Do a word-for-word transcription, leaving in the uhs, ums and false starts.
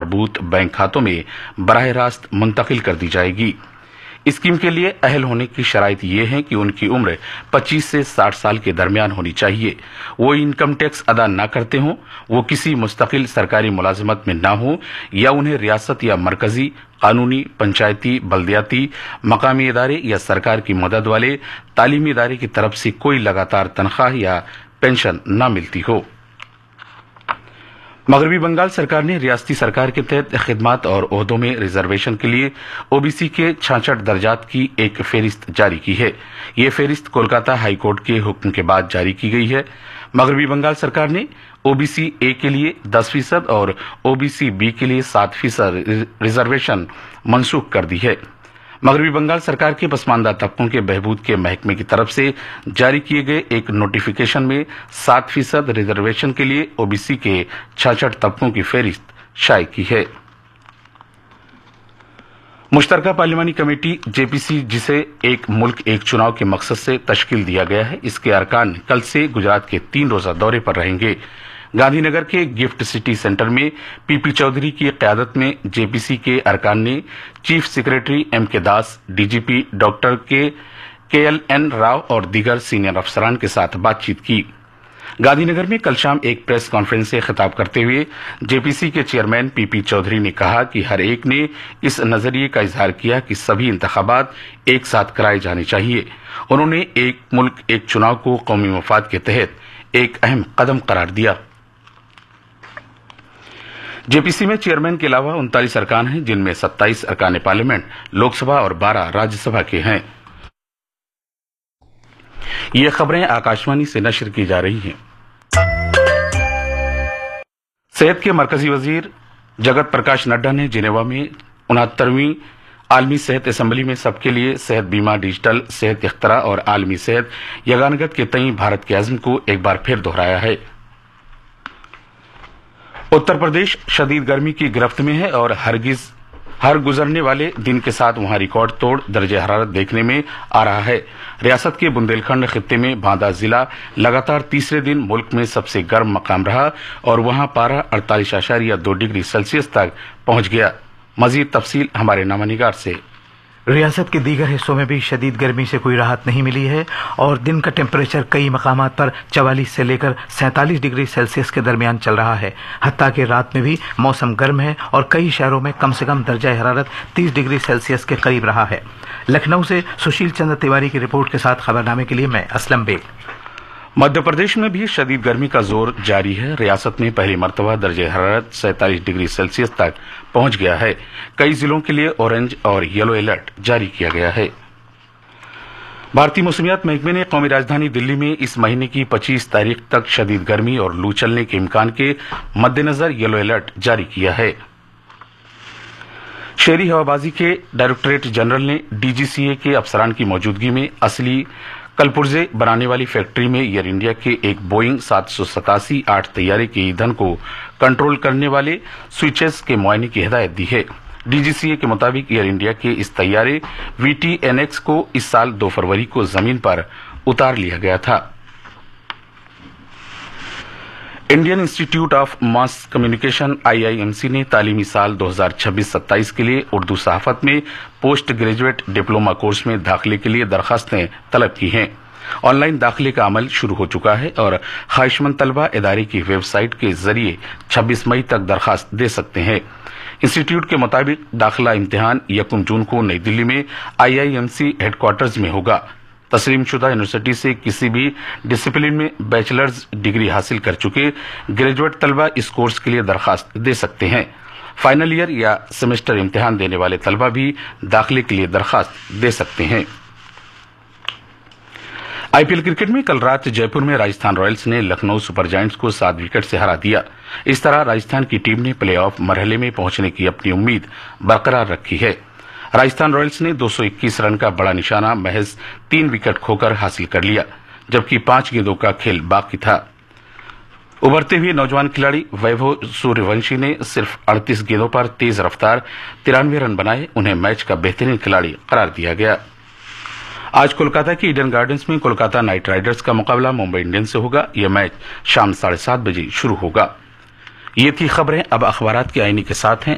مربوط बैंक खातों में बराह रास्त मुंतकिल कर दी जाएगी। स्कीम के लिए अहल होने की शराइत ये है कि उनकी उम्र पच्चीस से साठ साल के दरमियान होनी चाहिए, वो इनकम टैक्स अदा न करते हों, वो किसी मुस्तकिल सरकारी मुलाजिमत में ना हो या उन्हें रियासत या मरकजी, कानूनी, पंचायती, बल्दियाती, मकामी इदारे या सरकार की मदद वाले तालीमी इदारे की तरफ से कोई लगातार तनख्वाह या पेंशन न मिलती हो। मगरबी बंगाल सरकार ने रियासती सरकार के तहत खिदमात और ओहदों में रिजर्वेशन के लिए ओबीसी के छियासठ दर्जात की एक फेरिस्त जारी की है। ये फेरिस्त कोलकाता हाई कोर्ट के हुक्म के बाद जारी की गई है। मगरबी बंगाल सरकार ने ओबीसी ए के लिए दस फीसद और ओबीसी बी के लिए सात फीसद रिजर्वेशन मनसूख कर दी है। मगरबी बंगाल सरकार के पसमानदा तबकों के बहबूद के महकमे की तरफ से जारी किए गए एक नोटिफिकेशन में सात फीसद रिजर्वेशन के लिए ओबीसी के छियासठ तबकों की फेरिस्त शाये की है। मुश्तरका पार्लिमानी कमेटी जेपीसी, जिसे एक मुल्क एक चुनाव के मकसद से तश्कील दिया गया है, इसके अरकान कल से गुजरात के तीन रोजा दौरे पर रहेंगे। गांधीनगर के गिफ्ट सिटी सेंटर में पीपी चौधरी की क़यादत में जेपीसी के अरकान ने चीफ सेक्रेटरी एम के दास, डीजीपी डॉक्टर के के एल एन राव और दीगर सीनियर अफसरान के साथ बातचीत की। गांधीनगर में कल शाम एक प्रेस कॉन्फ्रेंस से खिताब करते हुए जेपीसी के चेयरमैन पीपी चौधरी ने कहा कि हर एक ने इस नजरिए का इजहार किया कि सभी इंतखाबात एक साथ कराए जाने चाहिए। उन्होंने एक मुल्क एक चुनाव को कौमी मफाद के तहत एक अहम कदम करार दिया। जेपीसी में चेयरमैन के अलावा उनतालीस अरकान हैं, जिनमें सत्ताईस अरकान पार्लियामेंट, लोकसभा और बारह राज्यसभा के हैं। ये खबरें आकाशवाणी से नश्र की जा रही हैं। सेहत के मरकजी वजीर जगत प्रकाश नड्डा ने जिनेवा में उनहत्तरवीं आलमी सेहत असम्बली में सबके लिए सेहत बीमा, डिजिटल सेहत इख्तरा और आलमी सेहत यगानगत के तई भारत के अज़्म को एक बार फिर दोहराया है। उत्तर प्रदेश शदीद गर्मी की गिरफ्त में है और हरगिज हर गुजरने वाले दिन के साथ वहां रिकॉर्ड तोड़ दर्जे हरारत देखने में आ रहा है। रियासत के बुंदेलखंड खित्ते में बांदा जिला लगातार तीसरे दिन मुल्क में सबसे गर्म मकाम रहा और वहां पारा अड़तालीस आशारिया दो डिग्री सेल्सियस तक पहुंच गया। मजीद तफसील हमारे नामानिगार से। रियासत के दीगर हिस्सों में भी शदीद गर्मी से कोई राहत नहीं मिली है और दिन का टेम्परेचर कई मकामात पर चवालीस से लेकर सैंतालीस डिग्री सेल्सियस के दरमियान चल रहा है। हत्ता कि रात में भी मौसम गर्म है और कई शहरों में कम से कम दर्जा हरारत तीस डिग्री सेल्सियस के करीब रहा है। लखनऊ से सुशील चंद्र तिवारी की रिपोर्ट के साथ खबरनामे के लिए मैं असलम बेग। मध्य प्रदेश में भी शदीद गर्मी का जोर जारी है। रियासत में पहली मरतबा दर्जे हरारत सैंतालीस डिग्री सेल्सियस तक पहुंच गया है। कई जिलों के लिए ऑरेंज और येलो अलर्ट जारी किया गया है। भारतीय मौसमियात महकमे ने कौमी राजधानी दिल्ली में इस महीने की पच्चीस तारीख तक शदीद गर्मी और लू चलने के इम्कान के मद्देनजर येलो अलर्ट जारी किया है। शहरी हवाबाजी के डायरेक्टरेट जनरल ने डीजीसीए के अफसरान की मौजूदगी में असली कलपुर्जे बनाने वाली फैक्ट्री में एयर इंडिया के एक बोइंग सात सौ सतासी आठ तैयारे के ईंधन को कंट्रोल करने वाले स्विचेस के मुआयने की हिदायत दी है। डीजीसीए के मुताबिक एयर इंडिया के इस तैयारे वीटीएनएक्स को इस साल दो फरवरी को जमीन पर उतार लिया गया था। Indian institute of mass communication IIMC ने तालीमी साल दो हज़ार छब्बीस सत्ताईस के लिए उर्दू सहाफत में पोस्ट ग्रेजुएट डिप्लोमा कोर्स में दाखिले के लिए दरखास्तें तलब की हैं। ऑनलाइन दाखिले का अमल शुरू हो चुका है और ख्वाहिशमंद तलबा इदारे की वेबसाइट के जरिए छब्बीस मई तक दरखास्त दे सकते हैं। इंस्टीट्यूट के मुताबिक दाखिला इम्तिहान यकम जून को नई दिल्ली में आईआईएमसी हेडक्वार्टर्स में होगा। तस्लीम शुदा यूनिवर्सिटी से किसी भी डिसिप्लिन में बैचलर्स डिग्री हासिल कर चुके ग्रेजुएट तलबा इस कोर्स के लिए दरखास्त दे सकते हैं। फाइनल ईयर या सेमेस्टर इम्तिहान देने वाले तलबा भी दाखिले के लिए दरखास्त दे सकते हैं। आईपीएल क्रिकेट में कल रात जयपुर में राजस्थान रॉयल्स ने लखनऊ सुपर जायंट्स को सात विकेट से हरा दिया। इस तरह राजस्थान की टीम ने प्ले ऑफ मरहले में पहुंचने की अपनी उम्मीद बरकरार रखी है। राजस्थान रॉयल्स ने दो सौ इक्कीस रन का बड़ा निशाना महज तीन विकेट खोकर हासिल कर लिया, जबकि पांच गेंदों का खेल बाकी था। उभरते हुए नौजवान खिलाड़ी वैभव सूर्यवंशी ने सिर्फ अड़तीस गेंदों पर तेज रफ्तार तिरानवे रन बनाए। उन्हें मैच का बेहतरीन खिलाड़ी करार दिया गया। आज कोलकाता के ईडन गार्डन्स में कोलकाता नाइट राइडर्स का मुकाबला मुंबई इंडियंस से होगा। यह मैच शाम साढ़े सात बजे शुरू होगा। ये थी खबरें। अब अखबारात की आईनी के साथ हैं